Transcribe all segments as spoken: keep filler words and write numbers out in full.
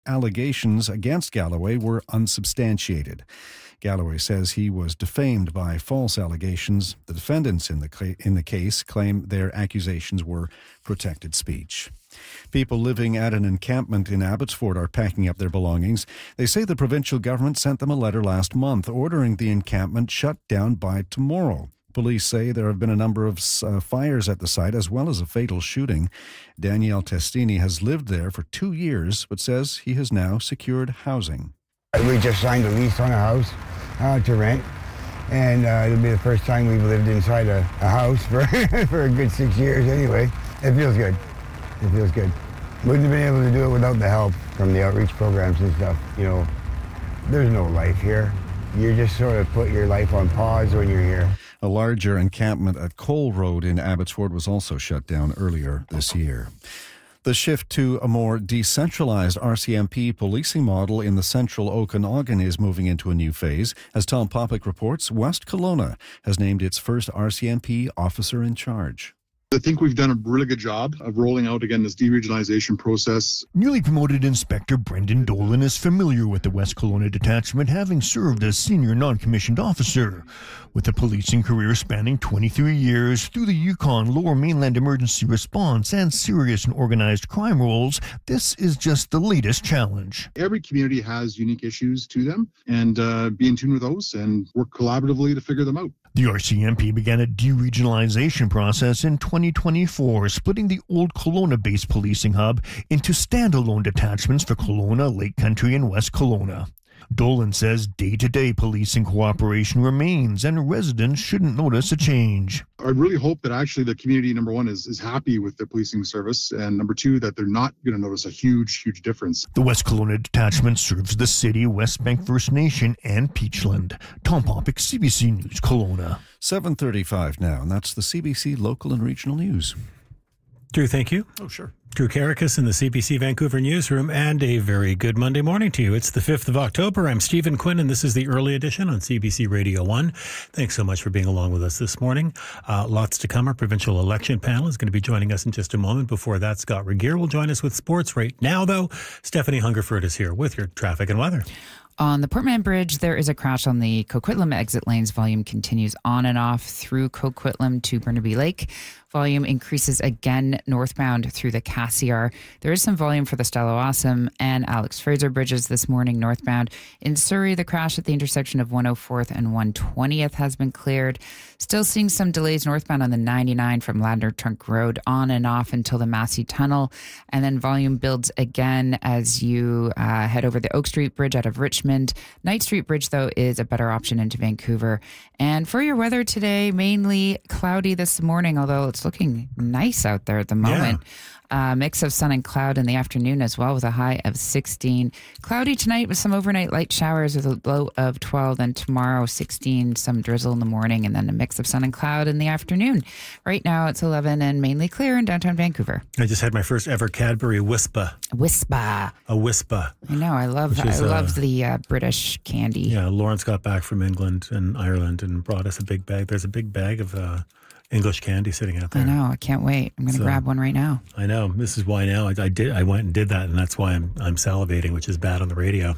allegations against Galloway were unsubstantiated. Galloway says he was defamed by false allegations. The defendants in the in the case claim their accusations were protected speech. People living at an encampment in Abbotsford are packing up their belongings. They say the provincial government sent them a letter last month ordering the encampment shut down by tomorrow. Police say there have been a number of uh, fires at the site as well as a fatal shooting. Daniel Testini has lived there for two years but says he has now secured housing. We just signed a lease on a house uh, to rent, and uh, it'll be the first time we've lived inside a, a house for, for a good six years anyway. It feels good. It feels good. Wouldn't have been able to do it without the help from the outreach programs and stuff. You know, there's no life here. You just sort of put your life on pause when you're here. A larger encampment at Cole Road in Abbotsford was also shut down earlier this year. The shift to a more decentralized R C M P policing model in the central Okanagan is moving into a new phase. As Tom Popick reports, West Kelowna has named its first R C M P officer in charge. I think we've done a really good job of rolling out, again, this deregionalization process. Newly promoted Inspector Brendan Dolan is familiar with the West Kelowna detachment, having served as senior non-commissioned officer. With a policing career spanning twenty-three years through the Yukon Lower Mainland emergency response and serious and organized crime roles, this is just the latest challenge. Every community has unique issues to them, and uh, be in tune with those and work collaboratively to figure them out. The R C M P began a deregionalization process in twenty twenty-four, splitting the old Kelowna-based policing hub into standalone detachments for Kelowna, Lake Country, and West Kelowna. Dolan says day-to-day policing cooperation remains and residents shouldn't notice a change. I really hope that actually the community, number one, is, is happy with the policing service, and number two, that they're not going to notice a huge, huge difference. The West Kelowna detachment serves the city, West Bank First Nation, and Peachland. Tom Popick, C B C News, Kelowna. seven thirty-five now, and that's the C B C local and regional news. Drew, thank you. Oh, sure. Drew Karakas in the C B C Vancouver newsroom, and a very good Monday morning to you. It's the fifth of October. I'm Stephen Quinn, and this is the early edition on C B C Radio one. Thanks so much for being along with us this morning. Uh, lots to come. Our provincial election panel is going to be joining us in just a moment. Before that, Scott Regeer will join us with sports. Right now, though, Stephanie Hungerford is here with your traffic and weather. On the Portman Bridge, there is a crash on the Coquitlam exit lanes. Volume continues on and off through Coquitlam to Burnaby Lake. Volume increases again northbound through the Cassiar. There is some volume for the Stella Awesome and Alex Fraser bridges this morning northbound. In Surrey, the crash at the intersection of one oh fourth and one twentieth has been cleared. Still seeing some delays northbound on the ninety-nine from Ladner Trunk Road on and off until the Massey Tunnel. And then volume builds again as you uh, head over the Oak Street Bridge out of Richmond. Knight Street Bridge, though, is a better option into Vancouver. And for your weather today, mainly cloudy this morning, although it's looking nice out there at the moment. Yeah. Uh, mix of sun and cloud in the afternoon as well with a high of sixteen. Cloudy tonight with some overnight light showers with a low of twelve. And tomorrow sixteen, some drizzle in the morning, and then a mix of sun and cloud in the afternoon. Right now it's eleven and mainly clear in downtown Vancouver. I just had my first ever Cadbury Wispa. Wispa. A Wispa. I know. I love I is, love uh, the uh, British candy. Yeah, Lawrence got back from England and Ireland and brought us a big bag. There's a big bag of uh, English candy sitting out there. I know. I can't wait. I'm going to so, grab one right now. I know. This is why now I, I did. I went and did that, and that's why I'm I'm salivating, which is bad on the radio.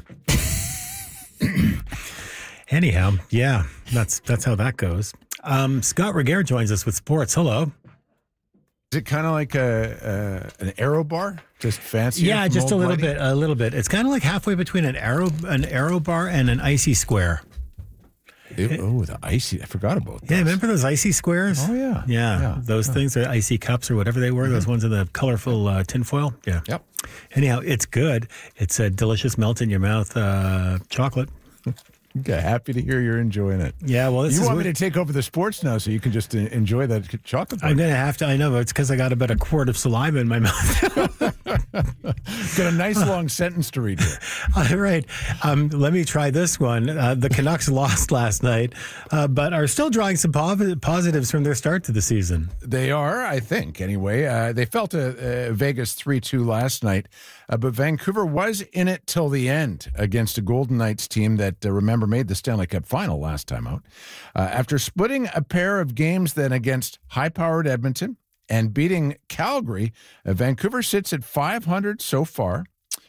Anyhow, yeah, that's that's how that goes. Um, Scott Regeer joins us with sports. Hello. Is it kind of like a, a an aero bar, just fancy? Yeah, just a little lighting? bit. A little bit. It's kind of like halfway between an aero an aero bar and an icy square. It, oh, the icy! I forgot about that. Yeah, remember those icy squares? Oh yeah, yeah. yeah. Those yeah. things are icy cups or whatever they were. Mm-hmm. Those ones in the colorful uh, tinfoil. Yeah. Yep. Anyhow, it's good. It's a delicious melt in your mouth uh, chocolate. Okay, happy to hear you're enjoying it. Yeah, well, this you is want what... me to take over the sports now, so you can just enjoy that chocolate bar. I'm going to have to. I know, it's because I got about a quart of saliva in my mouth. Got a nice long sentence to read here. All right, um, let me try this one. Uh, the Canucks lost last night, uh, but are still drawing some po- positives from their start to the season. They are, I think. Anyway, uh, they fell to uh, Vegas three two last night. Uh, but Vancouver was in it till the end against a Golden Knights team that, uh, remember, made the Stanley Cup final last time out. Uh, after splitting a pair of games then against high-powered Edmonton and beating Calgary, uh, Vancouver sits at five hundred so far,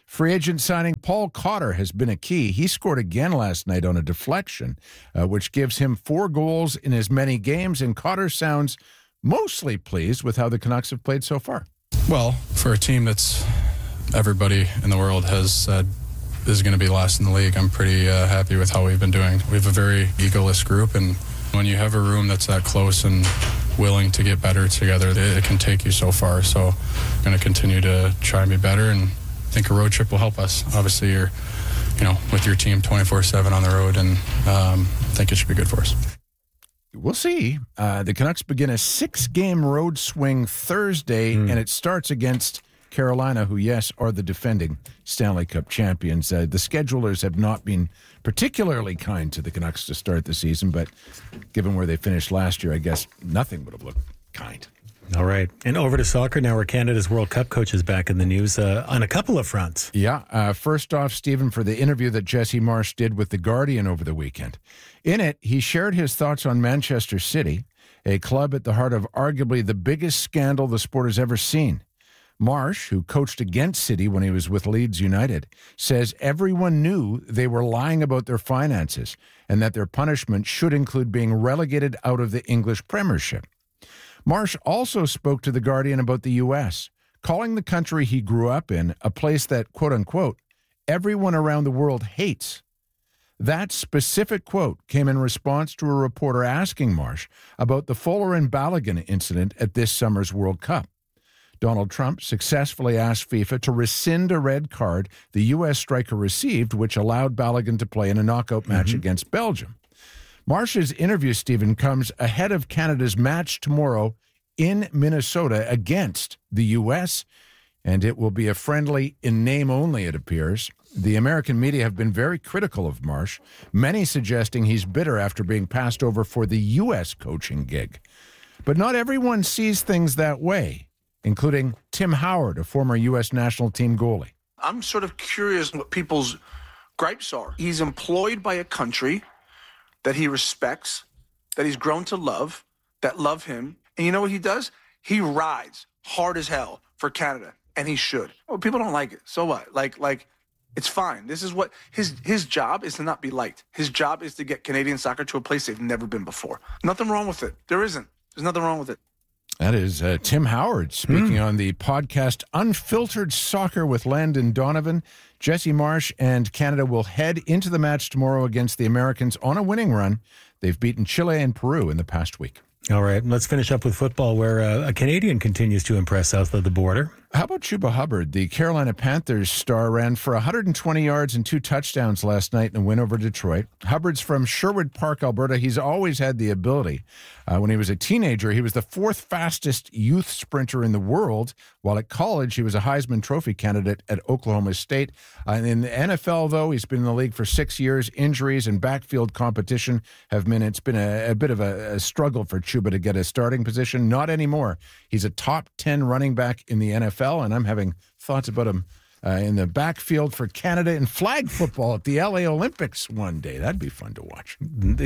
Free agent signing Paul Cotter has been a key. He scored again last night on a deflection, uh, which gives him four goals in as many games, and Cotter sounds mostly pleased with how the Canucks have played so far. Well, for a team that's everybody in the world has said is going to be last in the league, I'm pretty uh, happy with how we've been doing. We have a very egoless group, and when you have a room that's that close and willing to get better together, it can take you so far. So I'm going to continue to try and be better, and I think a road trip will help us. Obviously, you're, you know, with your team twenty-four seven on the road, and um, I think it should be good for us. We'll see. Uh, the Canucks begin a six-game road swing Thursday, mm. and it starts against Carolina, who, yes, are the defending Stanley Cup champions. Uh, the schedulers have not been particularly kind to the Canucks to start the season, but given where they finished last year, I guess nothing would have looked kind. All right. And over to soccer now, where Canada's World Cup coach is back in the news uh, on a couple of fronts. Yeah. Uh, first off, Stephen, for the interview that Jesse Marsh did with The Guardian over the weekend. In it, he shared his thoughts on Manchester City, a club at the heart of arguably the biggest scandal the sport has ever seen. Marsh, who coached against City when he was with Leeds United, says everyone knew they were lying about their finances and that their punishment should include being relegated out of the English Premiership. Marsh also spoke to The Guardian about the U S, calling the country he grew up in a place that, quote-unquote, everyone around the world hates. That specific quote came in response to a reporter asking Marsh about the Fuller and Balogun incident at this summer's World Cup. Donald Trump successfully asked FIFA to rescind a red card the U S striker received, which allowed Balogun to play in a knockout match mm-hmm. against Belgium. Marsh's interview, Stephen, comes ahead of Canada's match tomorrow in Minnesota against the U S, and it will be a friendly in name only, it appears. The American media have been very critical of Marsh, many suggesting he's bitter after being passed over for the U S coaching gig. But not everyone sees things that way, including Tim Howard, a former U S national team goalie. I'm sort of curious what people's gripes are. He's employed by a country that he respects, that he's grown to love, that love him. And you know what he does? He rides hard as hell for Canada, and he should. Well, people don't like it. So what? Like, like, it's fine. This is what his his job is, to not be liked. His job is to get Canadian soccer to a place they've never been before. Nothing wrong with it. There isn't. There's nothing wrong with it. That is uh, Tim Howard speaking mm. on the podcast Unfiltered Soccer with Landon Donovan. Jesse Marsh and Canada will head into the match tomorrow against the Americans on a winning run. They've beaten Chile and Peru in the past week. All right, let's finish up with football, where uh, a Canadian continues to impress south of the border. How about Chuba Hubbard? The Carolina Panthers star ran for one hundred twenty yards and two touchdowns last night in a win over Detroit. Hubbard's from Sherwood Park, Alberta. He's always had the ability. Uh, when he was a teenager, he was the fourth fastest youth sprinter in the world, while at college, he was a Heisman Trophy candidate at Oklahoma State. Uh, and in the N F L, though, he's been in the league for six years. Injuries and backfield competition have been, it's been a, a bit of a, a struggle for Chuba to get a starting position. Not anymore. He's a top ten running back in the N F L, and I'm having thoughts about him uh, in the backfield for Canada in flag football at the L A Olympics one day. That'd be fun to watch.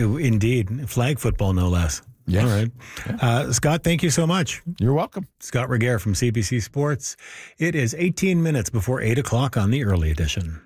Indeed. Flag football, no less. Yes. All right. Yeah. Uh, Scott, thank you so much. You're welcome. Scott Regehr from C B C Sports. It is eighteen minutes before eight o'clock on the early edition.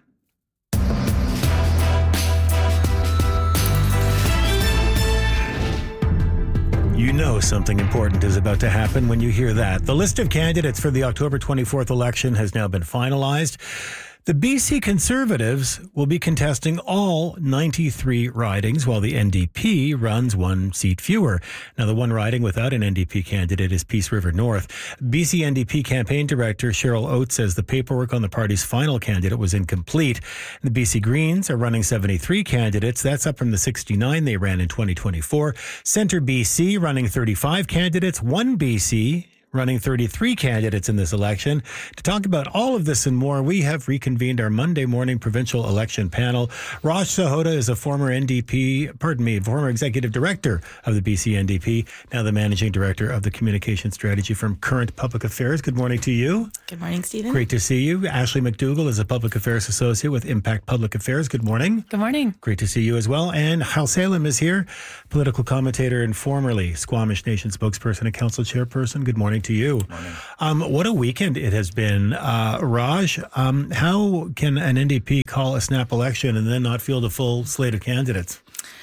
You know something important is about to happen when you hear that. The list of candidates for the October twenty-fourth election has now been finalized. The B C Conservatives will be contesting all ninety-three ridings, while the N D P runs one seat fewer. Now, the one riding without an N D P candidate is Peace River North. B C N D P campaign director Cheryl Oates says the paperwork on the party's final candidate was incomplete. The B C Greens are running seventy-three candidates. That's up from the sixty-nine they ran in twenty twenty-four. Centre B C running thirty-five candidates. One B C running thirty-three candidates in this election. To talk about all of this and more, we have reconvened our Monday morning provincial election panel. Raj Sahota is a former N D P, pardon me, former executive director of the B C N D P, now the managing director of the communication strategy firm Current Public Affairs. Good morning to you. Good morning, Stephen. Great to see you. Ashley McDougall is a public affairs associate with Impact Public Affairs. Good morning. Good morning. Great to see you as well. And Hal Salem is here, political commentator and formerly Squamish Nation spokesperson and council chairperson. Good morning to you. Morning. Um, what a weekend it has been. Uh, Raj, um, how can an N D P call a snap election and then not field a full slate of candidates?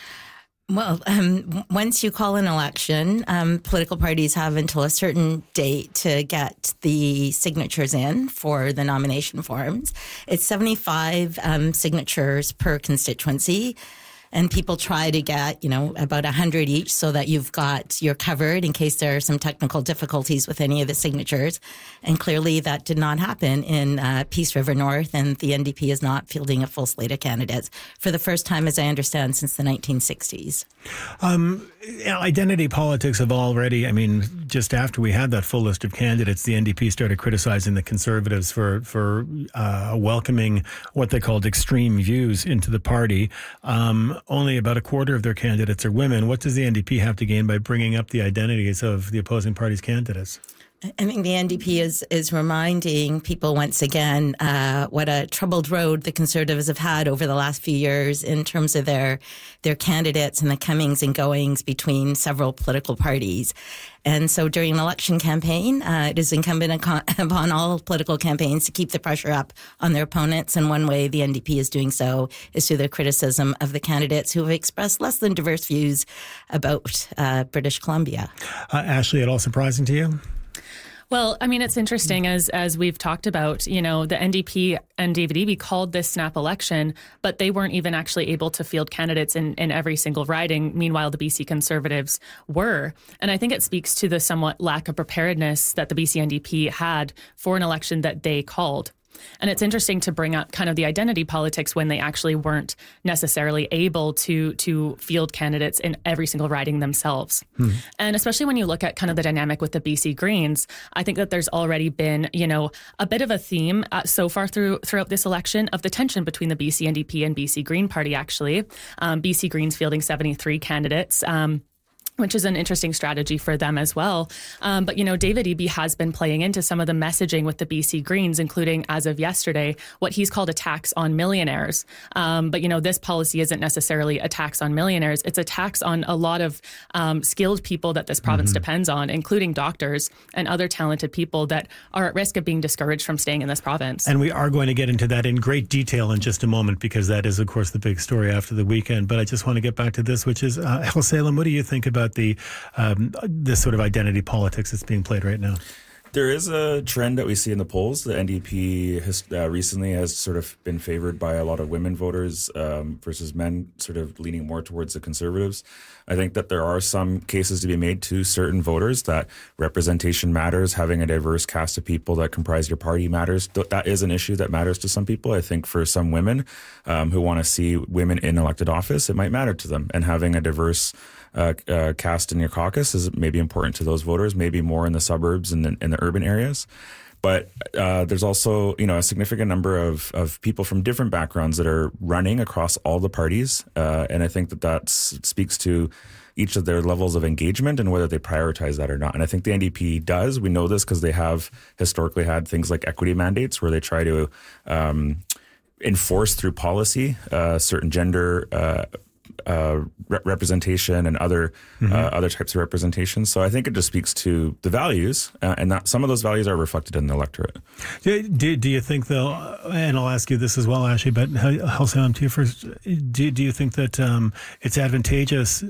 Well, um, once you call an election, um, political parties have until a certain date to get the signatures in for the nomination forms. It's seventy-five um, signatures per constituency. And people try to get, you know, about one hundred each so that you've got, you're covered in case there are some technical difficulties with any of the signatures. And clearly that did not happen in uh, Peace River North, and the N D P is not fielding a full slate of candidates for the first time, as I understand, since the nineteen sixties. Um, identity politics have already, I mean, just after we had that full list of candidates, the N D P started criticizing the Conservatives for, for uh, welcoming what they called extreme views into the party. Um, Only about a quarter of their candidates are women. What does the N D P have to gain by bringing up the identities of the opposing party's candidates? I think the N D P is is reminding people once again uh, what a troubled road the Conservatives have had over the last few years in terms of their their candidates and the comings and goings between several political parties. And so during an election campaign, uh, it is incumbent upon all political campaigns to keep the pressure up on their opponents. And one way the N D P is doing so is through their criticism of the candidates who have expressed less than diverse views about uh, British Columbia. Uh, Ashley, at all surprising to you? Well, I mean, it's interesting, as as we've talked about, you know, the N D P and David Eby called this snap election, but they weren't even actually able to field candidates in, in every single riding. Meanwhile, the B C Conservatives were. And I think it speaks to the somewhat lack of preparedness that the B C N D P had for an election that they called. And it's interesting to bring up kind of the identity politics when they actually weren't necessarily able to to field candidates in every single riding themselves. Hmm. And especially when you look at kind of the dynamic with the B C Greens, I think that there's already been, you know, a bit of a theme uh, so far through throughout this election of the tension between the B C N D P and B C Green Party, actually. Um, B C Greens fielding seventy-three candidates. Um, which is an interesting strategy for them as well. Um, but, you know, David Eby has been playing into some of the messaging with the B C Greens, including, as of yesterday, what he's called a tax on millionaires. Um, but, you know, this policy isn't necessarily a tax on millionaires. It's a tax on a lot of um, skilled people that this province mm-hmm. depends on, including doctors and other talented people that are at risk of being discouraged from staying in this province. And we are going to get into that in great detail in just a moment, because that is, of course, the big story after the weekend. But I just want to get back to this, which is, uh, Hel Salem, what do you think about the um, this sort of identity politics that's being played right now? There is a trend that we see in the polls. The N D P has, uh, recently has sort of been favored by a lot of women voters um, versus men, sort of leaning more towards the Conservatives. I think that there are some cases to be made to certain voters that representation matters, having a diverse cast of people that comprise your party matters. That is an issue that matters to some people. I think for some women um, who want to see women in elected office, it might matter to them. And having a diverse Uh, uh, cast in your caucus is maybe important to those voters, maybe more in the suburbs and in, in the urban areas. But uh, there's also, you know, a significant number of, of people from different backgrounds that are running across all the parties. Uh, and I think that that speaks to each of their levels of engagement and whether they prioritize that or not. And I think the N D P does. We know this because they have historically had things like equity mandates where they try to um, enforce through policy uh, certain gender uh Uh, re- representation and other mm-hmm. uh, other types of representation. So I think it just speaks to the values, uh, and that some of those values are reflected in the electorate. Do, do, do you think, though, and I'll ask you this as well, Ashley, but I'll say to you first, do, do you think that um, it's advantageous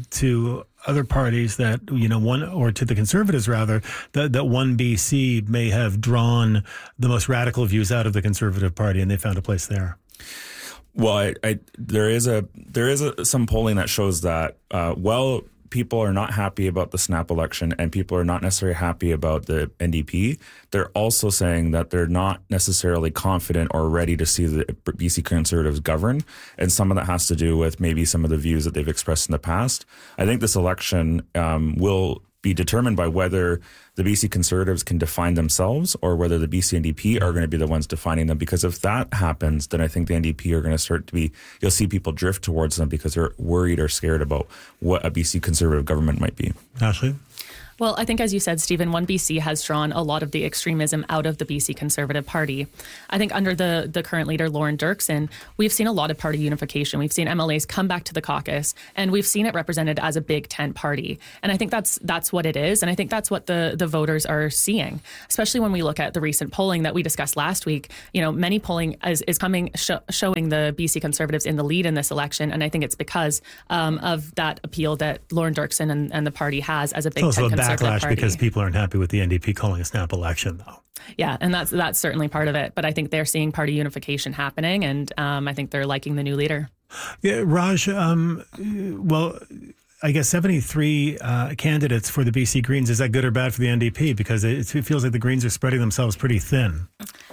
to other parties that, you know, one, or to the Conservatives rather, that, that one B C may have drawn the most radical views out of the Conservative Party and they found a place there? Well, I, I, there is a there is a, some polling that shows that uh, well, people are not happy about the snap election and people are not necessarily happy about the N D P. They're also saying that they're not necessarily confident or ready to see the B C Conservatives govern, and some of that has to do with maybe some of the views that they've expressed in the past. I think this election um, will be determined by whether the B C Conservatives can define themselves or whether the B C N D P are going to be the ones defining them. Because if that happens, then I think the N D P are going to start to be, you'll see people drift towards them because they're worried or scared about what a B C Conservative government might be. Ashley? Well, I think, as you said, Stephen, One B C has drawn a lot of the extremism out of the B C Conservative Party. I think under the, the current leader, Lauren Dirksen, we've seen a lot of party unification. We've seen M L As come back to the caucus, and we've seen it represented as a big tent party. And I think that's that's what it is, and I think that's what the, the voters are seeing, especially when we look at the recent polling that we discussed last week. You know, many polling is, is coming sh- showing the B C Conservatives in the lead in this election, and I think it's because um, of that appeal that Lauren Dirksen and, and the party has as a big tent conservative backlash party. Because people aren't happy with the N D P calling a snap election, though. Yeah, and that's that's certainly part of it. But I think they're seeing party unification happening, and um, I think they're liking the new leader. Yeah, Raj, um, well, I guess seventy-three uh, candidates for the B C Greens. Is that good or bad for the N D P? Because it, it feels like the Greens are spreading themselves pretty thin.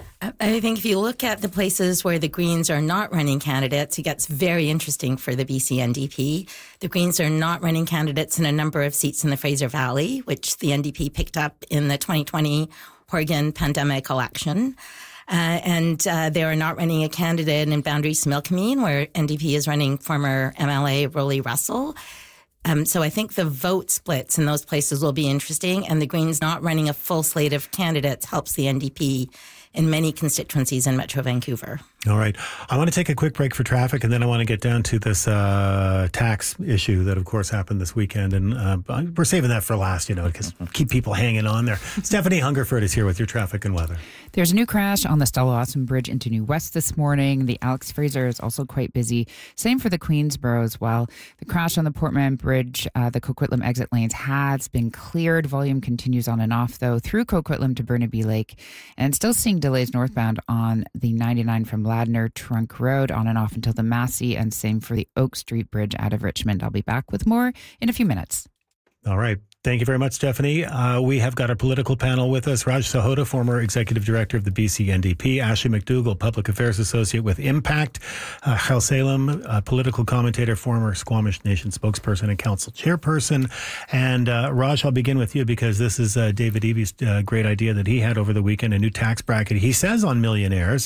I think if you look at the places where the Greens are not running candidates, it gets very interesting for the B C N D P. The Greens are not running candidates in a number of seats in the Fraser Valley, which the N D P picked up in the twenty twenty Oregon pandemic election. Uh, and uh, they are not running a candidate in Boundary-Similkameen, where N D P is running former M L A Rolly Russell. Um, so I think the vote splits in those places will be interesting, and the Greens not running a full slate of candidates helps the N D P in many constituencies in Metro Vancouver. All right. I want to take a quick break for traffic, and then I want to get down to this uh, tax issue that, of course, happened this weekend. And uh, we're saving that for last, you know, because keep people hanging on there. Stephanie Hungerford is here with your traffic and weather. There's a new crash on the Stella Austin Bridge into New West this morning. The Alex Fraser is also quite busy. Same for the Queensboro as well. The crash on the Portman Bridge, uh, the Coquitlam exit lanes has been cleared. Volume continues on and off, though, through Coquitlam to Burnaby Lake. And still seeing delays northbound on the ninety-nine from Ladner Trunk Road on and off until the Massey, and same for the Oak Street Bridge out of Richmond. I'll be back with more in a few minutes. All right. Thank you very much, Stephanie. Uh, we have got our political panel with us. Raj Sahota, former executive director of the B C N D P. Ashley McDougall, public affairs associate with Impact. Uh, Chel Salem, uh, political commentator, former Squamish Nation spokesperson and council chairperson. And uh, Raj, I'll begin with you because this is uh, David Eby's uh, great idea that he had over the weekend, a new tax bracket. He says on millionaires,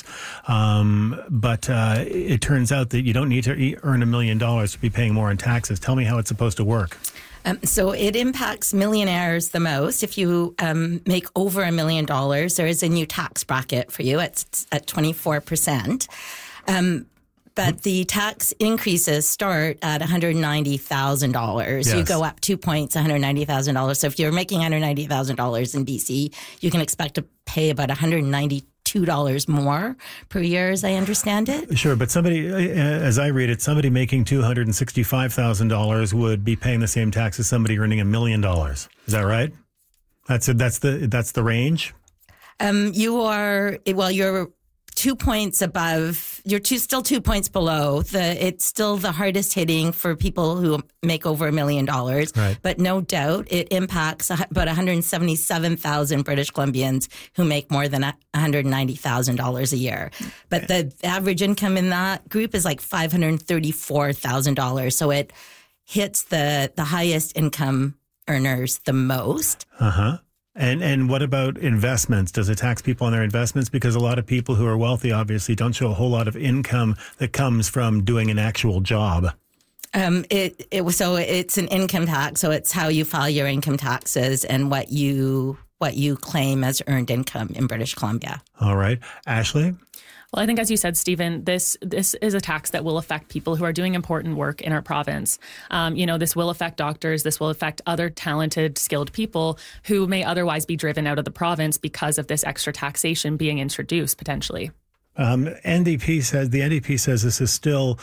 um, but uh, it turns out that you don't need to earn a million dollars to be paying more in taxes. Tell me how it's supposed to work. Um, so it impacts millionaires the most. If you um, make over a million dollars, there is a new tax bracket for you. It's at twenty-four percent. Um, but the tax increases start at one hundred ninety thousand dollars. Yes. You go up two points, one hundred ninety thousand dollars. So if you're making one hundred ninety thousand dollars in B C, you can expect to pay about one hundred ninety-two dollars more per year, as I understand it. Sure, but somebody, as I read it, somebody making two hundred sixty-five thousand dollars would be paying the same tax as somebody earning a million dollars. Is that right? That's it. That's the that's the range. Um, you are well. You're two points above. You're two still two points below. The it's still the hardest hitting for people who make over a million dollars. Right. But no doubt it impacts about one hundred seventy-seven thousand British Columbians who make more than one hundred ninety thousand dollars a year. But the average income in that group is like five hundred thirty-four thousand dollars. So it hits the the highest income earners the most. Uh huh. And and what about investments? Does it tax people on their investments? Because a lot of people who are wealthy obviously don't show a whole lot of income that comes from doing an actual job. Um, it it was so it's an income tax. So it's how you file your income taxes and what you what you claim as earned income in British Columbia. All right, Ashley. Well, I think, as you said, Stephen, this this is a tax that will affect people who are doing important work in our province. Um, you know, this will affect doctors. This will affect other talented, skilled people who may otherwise be driven out of the province because of this extra taxation being introduced potentially. Um, N D P says the N D P says this is still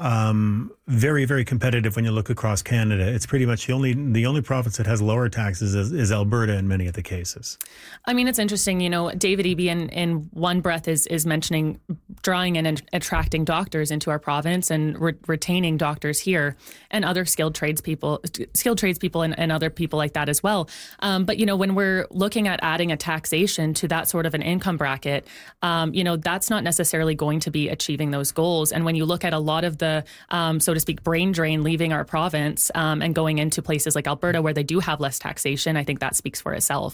um, very, very competitive when you look across Canada. It's pretty much the only the only province that has lower taxes is, is Alberta in many of the cases. I mean, it's interesting. You know, David Eby in, in one breath is is mentioning drawing and attracting doctors into our province and re- retaining doctors here and other skilled tradespeople, skilled tradespeople and, and other people like that as well. Um, but you know, when we're looking at adding a taxation to that sort of an income bracket, um, you know, that's not necessarily going to be achieving those goals. And when you look at a lot of the, um, so to speak, brain drain leaving our province um, and going into places like Alberta where they do have less taxation, I think that speaks for itself.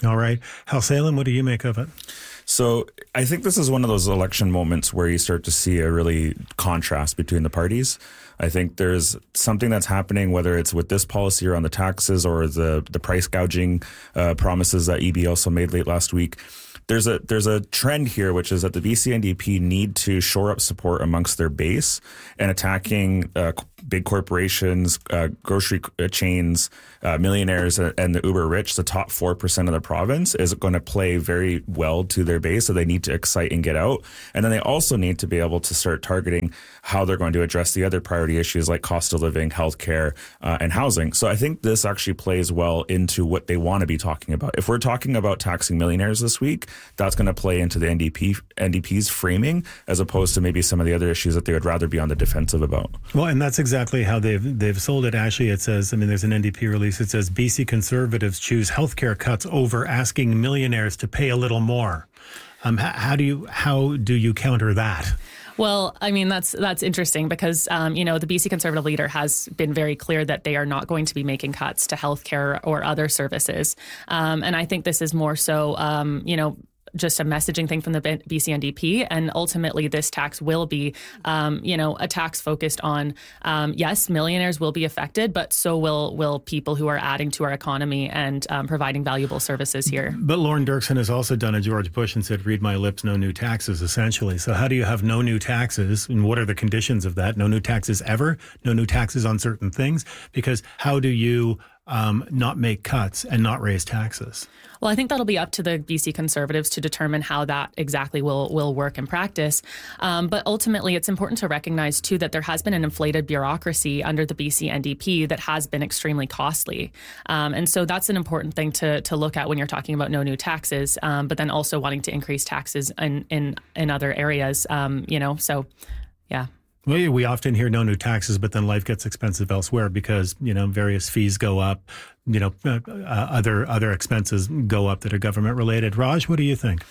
All right. Hal Salem, what do you make of it? So I think this is one of those election moments where you start to see a really contrast between the parties. I think there's something that's happening, whether it's with this policy around the taxes or the, the price gouging uh, promises that E B also made late last week. There's a there's a trend here, which is that the B C N D P need to shore up support amongst their base, and attacking uh, big corporations, uh, grocery chains, uh, millionaires, and the uber rich, the top four percent of the province, is going to play very well to their base. So they need to excite and get out. And then they also need to be able to start targeting how they're going to address the other priority issues like cost of living, healthcare, uh, and housing. So I think this actually plays well into what they want to be talking about. If we're talking about taxing millionaires this week, that's going to play into the N D P N D P's framing, as opposed to maybe some of the other issues that they would rather be on the defensive about. Well, and that's exactly how they've they've sold it. Ashley, it says, I mean, there's an N D P release. It says B C Conservatives choose healthcare cuts over asking millionaires to pay a little more. Um, how, how do you how do you counter that? Well, I mean, that's that's interesting because, um, you know, the B C Conservative leader has been very clear that they are not going to be making cuts to healthcare or other services. Um, and I think this is more so, um, you know, just a messaging thing from the B C N D P. And ultimately, this tax will be, um, you know, a tax focused on, um, yes, millionaires will be affected, but so will will people who are adding to our economy and um, providing valuable services here. But Lauren Dirksen has also done a George Bush and said, read my lips, no new taxes, essentially. So how do you have no new taxes? And what are the conditions of that? No new taxes ever? No new taxes on certain things? Because how do you um, not make cuts and not raise taxes? Well, I think that'll be up to the B C Conservatives to determine how that exactly will will work in practice. Um, but ultimately, it's important to recognize, too, that there has been an inflated bureaucracy under the B C N D P that has been extremely costly. Um, and so that's an important thing to to look at when you're talking about no new taxes, um, but then also wanting to increase taxes in, in, in other areas, um, you know, so, yeah. Well, we often hear no new taxes, but then life gets expensive elsewhere because, you know, various fees go up, you know, uh, uh, other other expenses go up that are government related. Raj, what do you think?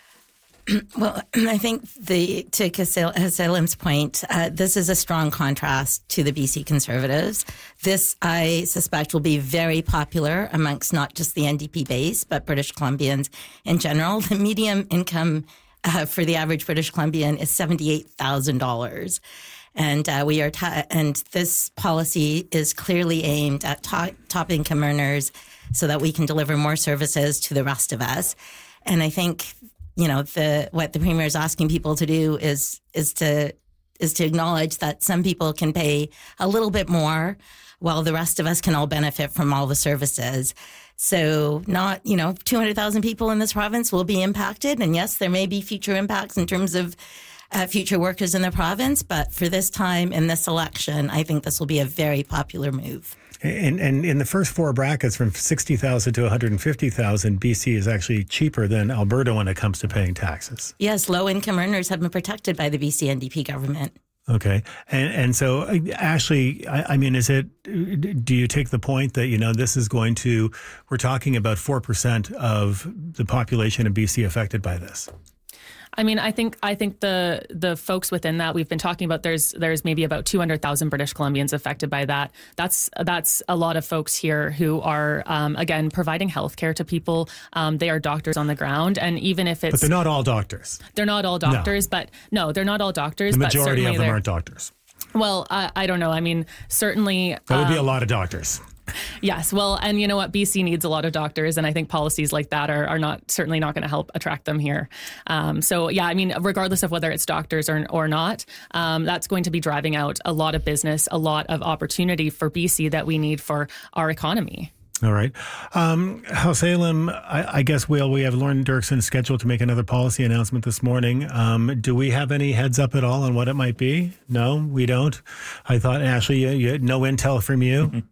Well, I think the to Salem's point, uh, this is a strong contrast to the B C Conservatives. This, I suspect, will be very popular amongst not just the N D P base, but British Columbians in general. The median income Uh, for the average British Columbian is seventy-eight thousand dollars. And uh, we are, ta- and this policy is clearly aimed at top, top income earners so that we can deliver more services to the rest of us. And I think, you know, the, what the Premier is asking people to do is, is to, is to acknowledge that some people can pay a little bit more while the rest of us can all benefit from all the services. So not, you know, two hundred thousand people in this province will be impacted. And yes, there may be future impacts in terms of uh, future workers in the province. But for this time in this election, I think this will be a very popular move. And, and in the first four brackets from sixty thousand to one hundred fifty thousand, B C is actually cheaper than Alberta when it comes to paying taxes. Yes, low-income earners have been protected by the B C N D P government. Okay. And and so, Ashley, I, I mean, is it, do you take the point that, you know, this is going to, we're talking about four percent of the population of B C affected by this? I mean, I think I think the the folks within that we've been talking about, there's there's maybe about two hundred thousand British Columbians affected by that. That's that's a lot of folks here who are, um, again, providing healthcare to people. Um, they are doctors on the ground. And even if it's... But they're not all doctors. They're not all doctors, no. but no, they're not all doctors. The majority but of them aren't doctors. Well, I, I don't know. I mean, certainly... That would um, be a lot of doctors. Yes. Well, and you know what? B C needs a lot of doctors. And I think policies like that are, are not certainly not going to help attract them here. Um, so, yeah, I mean, regardless of whether it's doctors or, or not, um, that's going to be driving out a lot of business, a lot of opportunity for B C that we need for our economy. All right. Um, Hal Salem, I, I guess we'll, we have Lauren Dirksen scheduled to make another policy announcement this morning. Um, do we have any heads up at all on what it might be? No, we don't. I thought, Ashley, you, you, no intel from you?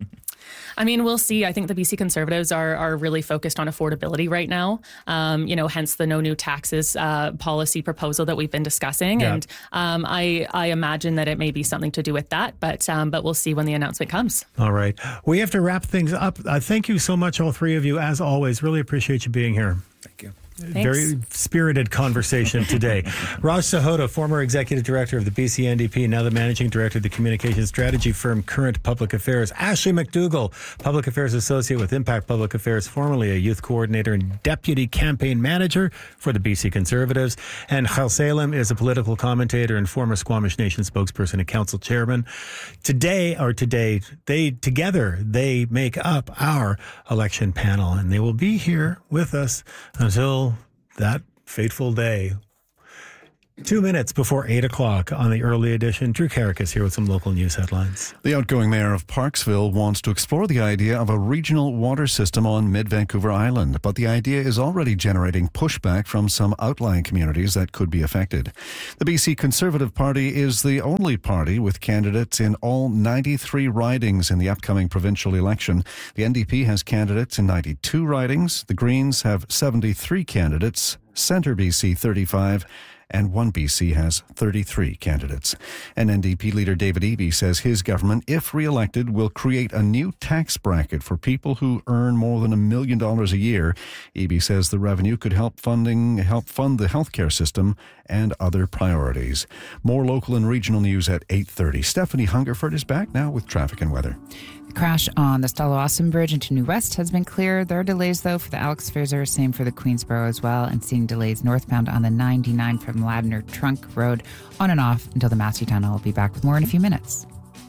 I mean, we'll see. I think the B C Conservatives are are really focused on affordability right now. Um, you know, hence the no new taxes uh, policy proposal that we've been discussing. Yeah. And um, I I imagine that it may be something to do with that, but um, but we'll see when the announcement comes. All right. We have to wrap things up. Uh, thank you so much, all three of you, as always. Really appreciate you being here. Thank you. Very spirited conversation today. Raj Sahota, former executive director of the B C N D P, now the managing director of the communication strategy firm Current Public Affairs. Ashley McDougall, public affairs associate with Impact Public Affairs, formerly a youth coordinator and deputy campaign manager for the B C Conservatives. And Khal Salem is a political commentator and former Squamish Nation spokesperson and council chairman. Today, or today, they together, they make up our election panel, and they will be here with us until that fateful day. Two minutes before eight o'clock on the early edition. Drew Carrick is here with some local news headlines. The outgoing mayor of Parksville wants to explore the idea of a regional water system on mid-Vancouver Island, but the idea is already generating pushback from some outlying communities that could be affected. The B C Conservative Party is the only party with candidates in all ninety-three ridings in the upcoming provincial election. The N D P has candidates in ninety-two ridings. The Greens have seventy-three candidates. Centre B C thirty-five. And One B C has thirty-three candidates. And N D P leader David Eby says his government, if re-elected, will create a new tax bracket for people who earn more than a million dollars a year. Eby says the revenue could help funding help fund the healthcare system and other priorities. More local and regional news at eight thirty. Stephanie Hungerford is back now with traffic and weather. The crash on the Stella Austin Bridge into New West has been cleared. There are delays, though, for the Alex Fraser, same for the Queensboro as well, and seeing delays northbound on the ninety-nine from Ladner Trunk Road on and off until the Massey Tunnel. I'll be back with more in a few minutes.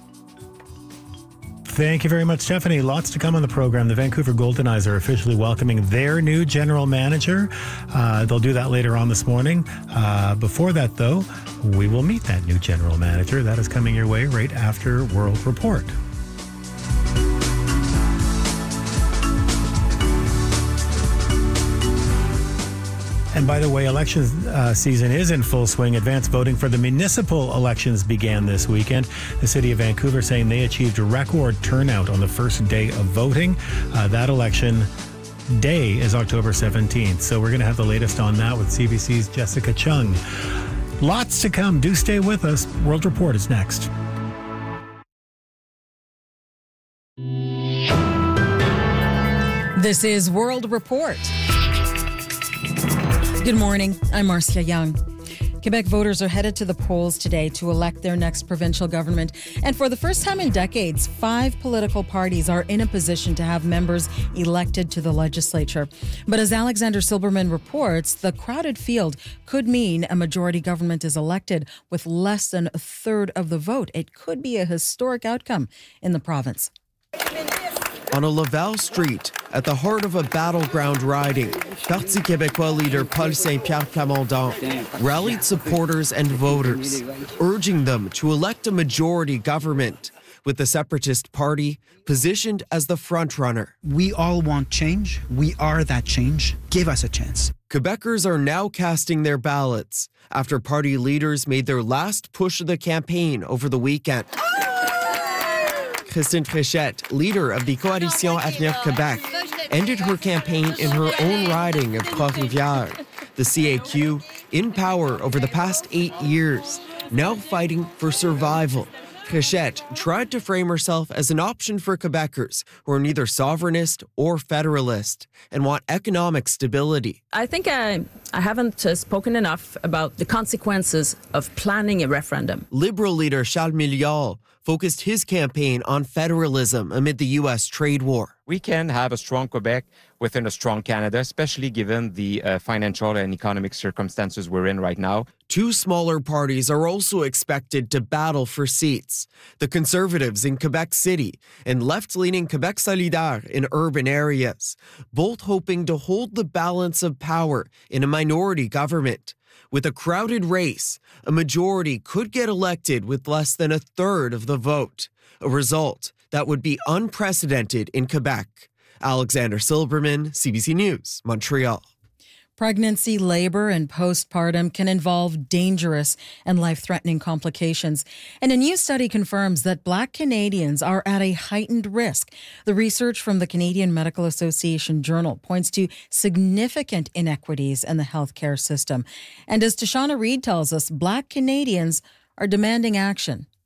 Thank you very much, Stephanie. Lots to come on the program. The Vancouver Golden Eyes are officially welcoming their new general manager. Uh, they'll do that later on this morning. Uh, before that, though, we will meet that new general manager. That is coming your way right after World Report. And by the way, election uh, season is in full swing. Advanced voting for the municipal elections began this weekend. The City of Vancouver saying they achieved a record turnout on the first day of voting. Uh, that election day is October seventeenth. So we're going to have the latest on that with C B C's Jessica Chung. Lots to come. Do stay with us. World Report is next. This is World Report. Good morning. I'm Marcia Young. Quebec voters are headed to the polls today to elect their next provincial government. And for the first time in decades, five political parties are in a position to have members elected to the legislature. But as Alexander Silberman reports, the crowded field could mean a majority government is elected with less than a third of the vote. It could be a historic outcome in the province. On a Laval street, at the heart of a battleground riding, Parti Québécois leader Paul Saint-Pierre Plamondon rallied supporters and voters, urging them to elect a majority government, with the Separatist Party positioned as the frontrunner. We all want change. We are that change. Give us a chance. Quebecers are now casting their ballots after party leaders made their last push of the campaign over the weekend. Christine Fréchette, leader of the Coalition Avenir Québec, ended her campaign in her own riding of Trois-Rivières. The C A Q, in power over the past eight years, now fighting for survival. Fréchette tried to frame herself as an option for Quebecers who are neither sovereignist or federalist and want economic stability. I think I, I haven't uh, spoken enough about the consequences of planning a referendum. Liberal leader Charles Milliard focused his campaign on federalism amid the U S trade war. We can have a strong Quebec within a strong Canada, especially given the uh, financial and economic circumstances we're in right now. Two smaller parties are also expected to battle for seats. The Conservatives in Quebec City and left-leaning Quebec Solidaire in urban areas, both hoping to hold the balance of power in a minority government. With a crowded race, a majority could get elected with less than a third of the vote, a result that would be unprecedented in Quebec. Alexander Silberman, C B C News, Montreal. Pregnancy, labor, and postpartum can involve dangerous and life-threatening complications. And a new study confirms that Black Canadians are at a heightened risk. The research from the Canadian Medical Association Journal points to significant inequities in the healthcare system. And as Tashana Reed tells us, Black Canadians are demanding action.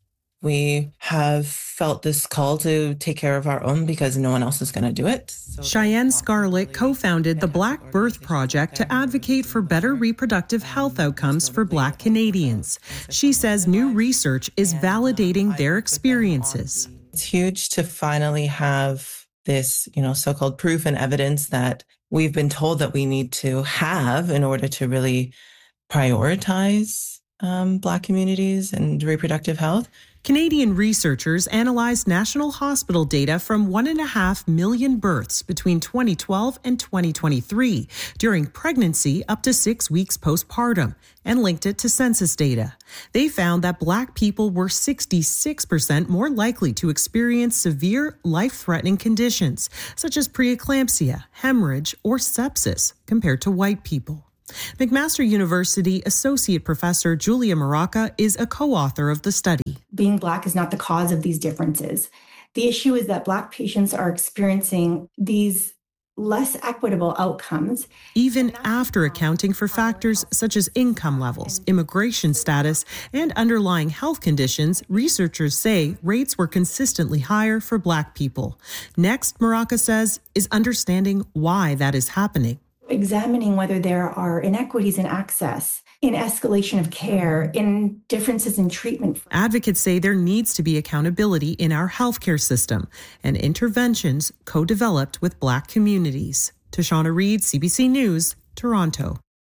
We have felt this call to take care of our own because no one else is going to do it. So Cheyenne Scarlett co-founded the Black Birth Project to advocate for better reproductive health outcomes for Black Canadians. She says new research is validating their experiences. It's huge to finally have this, you know, so-called proof and evidence that we've been told that we need to have in order to really prioritize um, Black communities and reproductive health. Canadian researchers analyzed national hospital data from one and a half million births between twenty twelve and twenty twenty-three during pregnancy up to six weeks postpartum and linked it to census data. They found that Black people were sixty-six percent more likely to experience severe life-threatening conditions such as preeclampsia, hemorrhage, or sepsis compared to white people. McMaster University Associate Professor Julia Maraca is a co-author of the study. Being Black is not the cause of these differences. The issue is that Black patients are experiencing these less equitable outcomes. Even after accounting for factors such as income levels, immigration status, and underlying health conditions, researchers say rates were consistently higher for Black people. Next, Maraca says, is understanding why that is happening. Examining whether there are inequities in access, in escalation of care, in differences in treatment. Advocates say there needs to be accountability in our healthcare system and interventions co-developed with Black communities. Tashana Reid, C B C News, Toronto.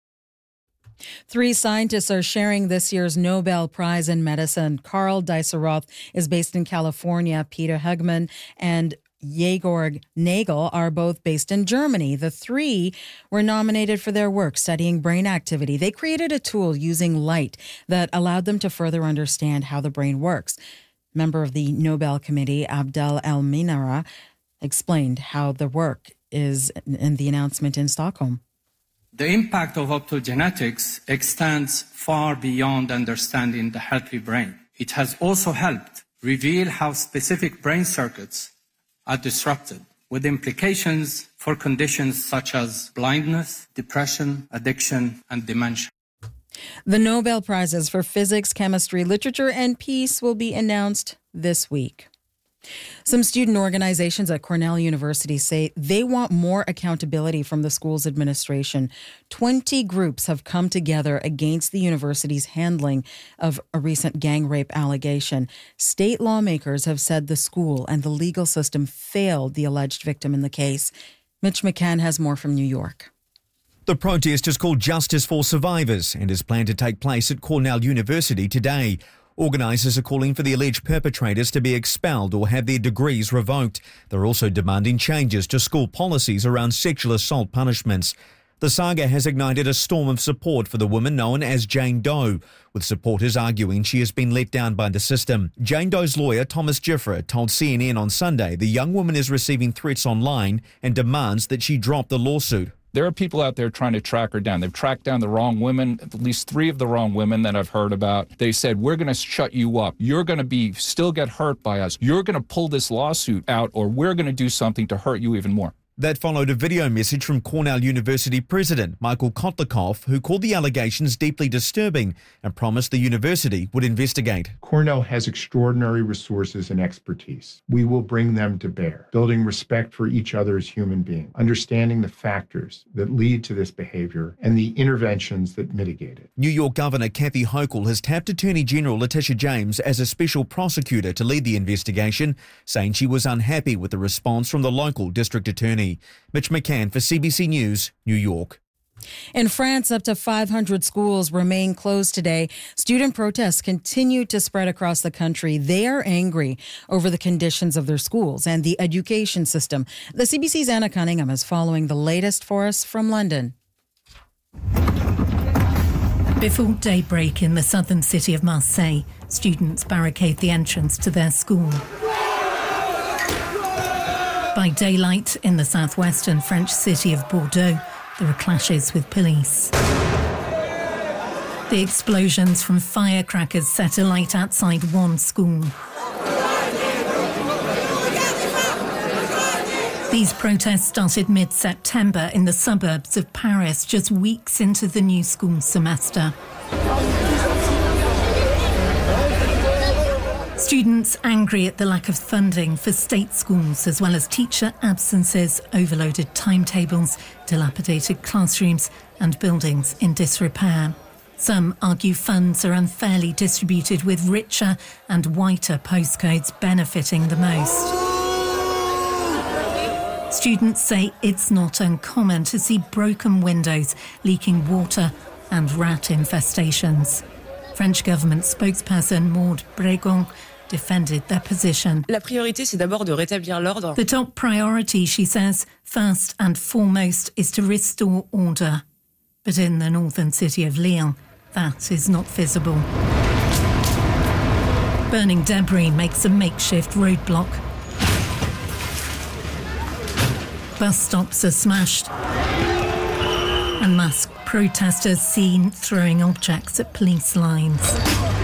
Three scientists are sharing this year's Nobel Prize in Medicine. Carl Dieseroth is based in California. Peter Hegman and Georg Nagel are both based in Germany. The three were nominated for their work studying brain activity. They created a tool using light that allowed them to further understand how the brain works. Member of the Nobel Committee, Abdel El-Minara, explained how the work is in the announcement in Stockholm. The impact of optogenetics extends far beyond understanding the healthy brain. It has also helped reveal how specific brain circuits are disrupted, with implications for conditions such as blindness, depression, addiction, and dementia. The Nobel Prizes for Physics, Chemistry, Literature, and Peace will be announced this week. Some student organizations at Cornell University say they want more accountability from the school's administration. twenty groups have come together against the university's handling of a recent gang rape allegation. State lawmakers have said the school and the legal system failed the alleged victim in the case. Mitch McCann has more from New York. The protest is called Justice for Survivors and is planned to take place at Cornell University today. Organisers are calling for the alleged perpetrators to be expelled or have their degrees revoked. They're also demanding changes to school policies around sexual assault punishments. The saga has ignited a storm of support for the woman known as Jane Doe, with supporters arguing she has been let down by the system. Jane Doe's lawyer, Thomas Gifford, told C N N on Sunday the young woman is receiving threats online and demands that she drop the lawsuit. There are people out there trying to track her down. They've tracked down the wrong women, at least three of the wrong women that I've heard about. They said, we're going to shut you up. You're going to be still get hurt by us. You're going to pull this lawsuit out, or we're going to do something to hurt you even more. That followed a video message from Cornell University President Michael Kotlikov, who called the allegations deeply disturbing and promised the university would investigate. Cornell has extraordinary resources and expertise. We will bring them to bear, building respect for each other as human beings, understanding the factors that lead to this behavior and the interventions that mitigate it. New York Governor Kathy Hochul has tapped Attorney General Letitia James as a special prosecutor to lead the investigation, saying she was unhappy with the response from the local district attorney. Mitch McCann for C B C News, New York. In France, up to five hundred schools remain closed today. Student protests continue to spread across the country. They are angry over the conditions of their schools and the education system. The C B C's Anna Cunningham is following the latest for us from London. Before daybreak in the southern city of Marseille, students barricade the entrance to their school. By daylight, in the southwestern French city of Bordeaux, there are clashes with police. The explosions from firecrackers set alight outside one school. These protests started mid-September in the suburbs of Paris, just weeks into the new school semester. Students angry at the lack of funding for state schools, as well as teacher absences, overloaded timetables, dilapidated classrooms and buildings in disrepair. Some argue funds are unfairly distributed, with richer and whiter postcodes benefiting the most. Students say it's not uncommon to see broken windows, leaking water and rat infestations. French government spokesperson Maud Bregon defended their position. La priorité, c'est d'abord de rétablir l'ordre. The top priority, she says, first and foremost, is to restore order. But in the northern city of Lyon, that is not visible. Burning debris makes a makeshift roadblock. Bus stops are smashed. And masked protesters seen throwing objects at police lines.